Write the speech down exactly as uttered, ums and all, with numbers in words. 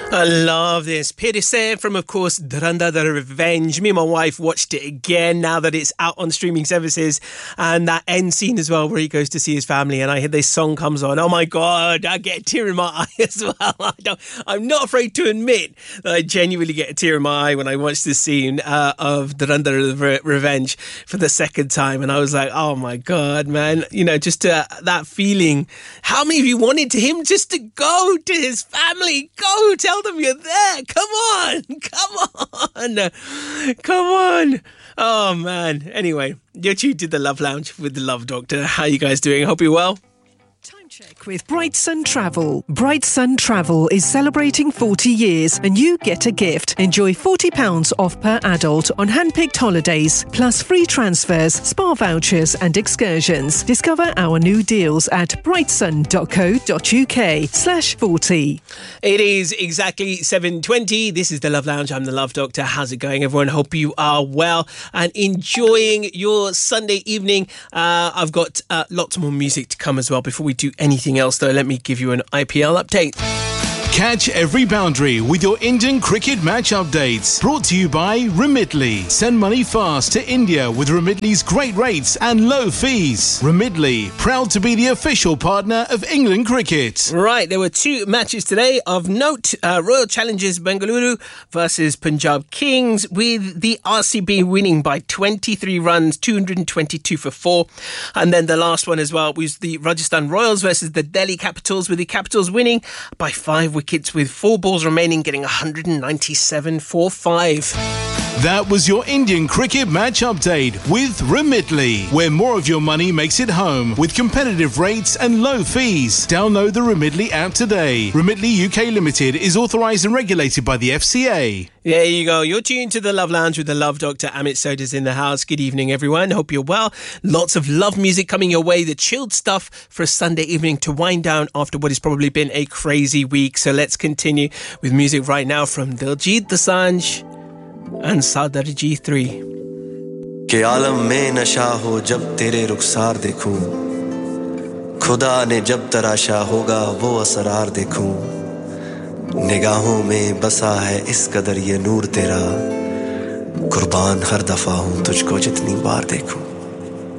I love this. Peter Sen from, of course, Dhurandhar The Revenge. Me and my wife watched it again now that it's out on streaming services. And that end scene as well, where he goes to see his family, and I hear this song comes on. Oh my God, I get a tear in my eye as well. I don't, I'm not afraid to admit that I genuinely get a tear in my eye when I watch this scene uh, of Dhurandhar The Re- Revenge for the second time. And I was like, oh my God, man. You know, just uh, that feeling. How many of you wanted to him just to go to his family? Go, tell them you're there. Come on. Come on. Come on. Oh, man. Anyway, you're tuned to the Love Lounge with the Love Doctor. How are you guys doing? Hope you're well. Time check with Bright Sun Travel. Bright Sun Travel is celebrating forty years and you get a gift. Enjoy forty pounds off per adult on hand-picked holidays, plus free transfers, spa vouchers and excursions. Discover our new deals at brightsun.co.uk slash 40. It is exactly seven twenty. This is the Love Lounge. I'm the Love Doctor. How's it going, everyone? Hope you are well and enjoying your Sunday evening. Uh, I've got uh, lots more music to come as well. Before we do anything else, though, let me give you an I P L update. Catch every boundary with your Indian cricket match updates. Brought to you by Remitly. Send money fast to India with Remitly's great rates and low fees. Remitly, proud to be the official partner of England cricket. Right, there were two matches today of note. Uh, Royal Challengers Bengaluru versus Punjab Kings, with the R C B winning by twenty-three runs, two hundred twenty-two for four. And then the last one as well was the Rajasthan Royals versus the Delhi Capitals, with the Capitals winning by five wickets with four balls remaining, getting one hundred ninety-seven for five. That was your Indian cricket match update with Remitly, where more of your money makes it home with competitive rates and low fees. Download the Remitly app today. Remitly U K Limited is authorised and regulated by the F C A. There you go. You're tuned to the Love Lounge with the Love Doctor. Amit Soda's in the house. Good evening, everyone. Hope you're well. Lots of love music coming your way. The chilled stuff for a Sunday evening to wind down after what has probably been a crazy week. So let's continue with music right now from Diljit Dosanjh and Saudarji three. के आलम में नशा हो जब तेरे रुखसार देखूं खुदा ने जब तराशा होगा वो असरार देखूं निगाहों में बसा है इस कदर ये नूर तेरा कुर्बान हर दफा हूं तुझको जितनी बार देखूं